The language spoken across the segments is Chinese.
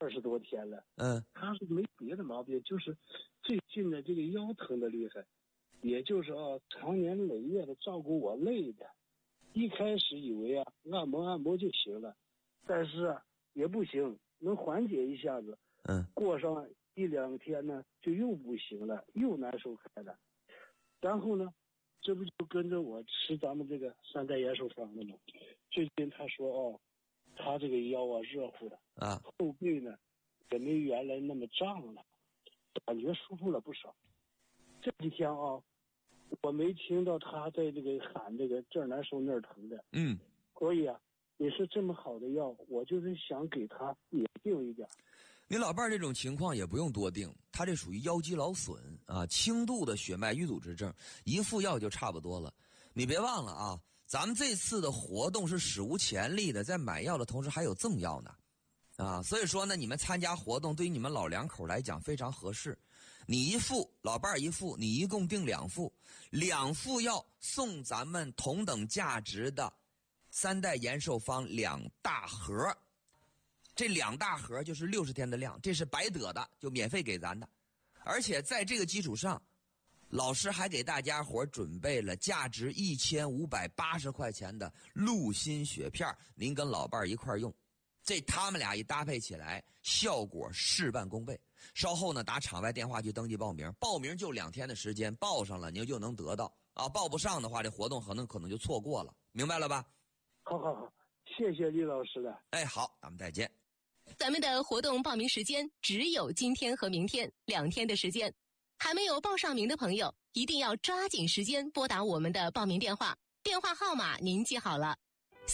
20多天了。他是没别的毛病，就是最近的这个腰疼的厉害，也就是长年累月的照顾我累的。一开始以为按摩就行了，但是也不行，能缓解一下子。过上1、2天呢，就又不行了，又难受开了。然后呢，这不就跟着我吃咱们这个3代延寿方了吗？最近他说他这个腰热乎的后背呢也没原来那么胀了，感觉舒服了不少。这几天我没听到他在这个喊这个这儿难受那儿疼的。所以也是这么好的药，我就是想给他也定一点。 你老伴儿这种情况也不用多定，他这属于腰肌劳损轻度的血脉淤阻之症，一副药就差不多了。你别忘了咱们这次的活动是史无前例的，在买药的同时还有赠药呢。所以说呢，你们参加活动对于你们老两口来讲非常合适。你一副，老伴儿一副，你一共订2副，2副药送咱们同等价值的3代延寿方2大盒。这2大盒就是60天的量，这是白得的，就免费给咱的。而且在这个基础上，老师还给大家伙准备了价值1580块钱的鹿心血片，您跟老伴儿一块用。这他们俩一搭配起来，效果事半功倍。稍后呢，打场外电话去登记报名，报名就2天的时间，报上了您就能得到报不上的话，这活动可能就错过了，明白了吧？ 好，谢谢李老师了。 好，咱们再见。 咱们的活动报名时间只有今天和明天2天的时间，还没有报上名的朋友一定要抓紧时间拨打我们的报名电话，电话号码您记好了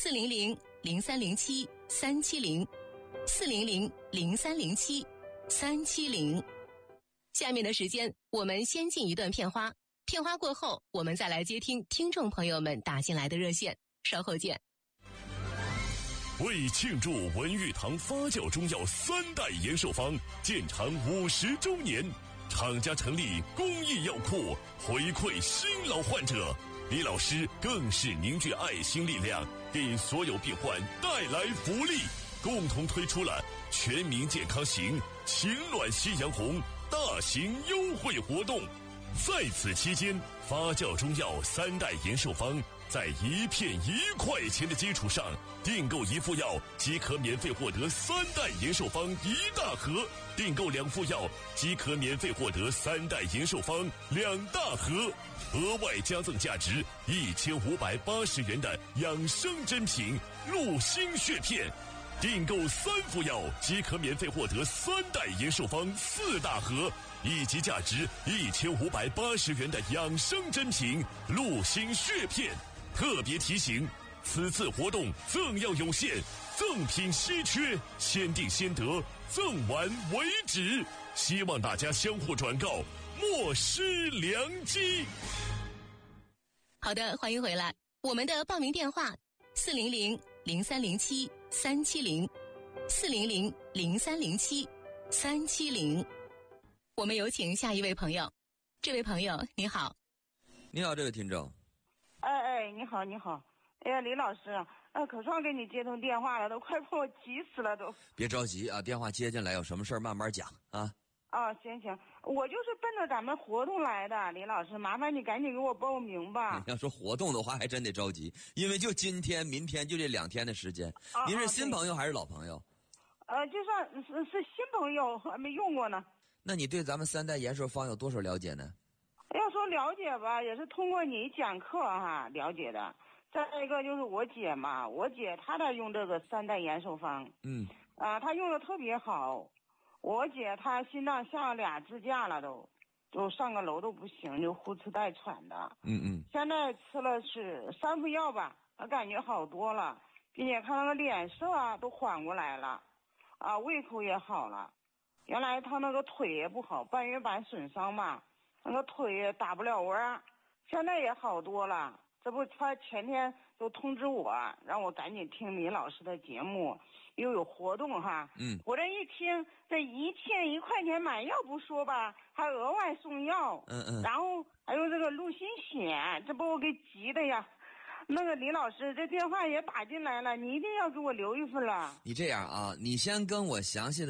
，400-0307-370，400-0307-370。下面的时间我们先进一段片花，片花过后我们再来接听听众朋友们打进来的热线，稍后见。 为庆祝文玉堂发酵中药3代延寿方建厂50周年，厂家成立公益药库，回馈新老患者。李老师更是凝聚爱心力量，给所有病患带来福利，共同推出了全民健康行晴暖夕阳红大型优惠活动。在此期间，发酵中药3代延寿方在1片1块钱的基础上，订购1副药即可免费获得3代延寿方1大盒，订购2副药即可免费获得3代延寿方2大盒，额外加赠价值1580元的养生珍品鹿心血片，订购3副药即可免费获得3代延寿方4大盒，以及价值1580元的养生珍品鹿心血片。特别提醒，此次活动赠药有限，赠品稀缺，先订先得，赠完为止，希望大家相互转告，莫失良机。 好的，欢迎回来。我们的报名电话400-0307-370，400-0307-370。我们有请下一位朋友。这位朋友你好。 你好，这位听众。 你好。哎呀，李老师，可算给你接通电话了，都快把我急死了都。 别着急电话接进来，有什么事慢慢讲行，我就是奔着咱们活动来的，李老师，麻烦你赶紧给我报名吧。 你要说活动的话，还真得着急，因为就今天、明天就这2天的时间。您是新朋友还是老朋友？ 就算是新朋友，还没用过呢。 那你对咱们3代延寿方有多少了解呢？ 要说了解吧，也是通过你讲课了解的。再一个就是我姐嘛，我姐她在用这个3代延寿方，她用的特别好。我姐她心脏下了2支架了都上个楼都不行，就呼哧带喘的。现在吃了是3副药吧，她感觉好多了，并且看那个脸色都缓过来了，胃口也好了。原来她那个腿也不好，半月板损伤嘛，那个腿也打不了弯，现在也好多了。这不他前天都通知我，让我赶紧听李老师的节目，又有活动我这一听，这1片1块钱买药不说吧，还额外送药，然后还有这个鹿心血，这把我给急的呀。那个李老师，这电话也打进来了，你一定要给我留一份了。 你这样你先跟我详细的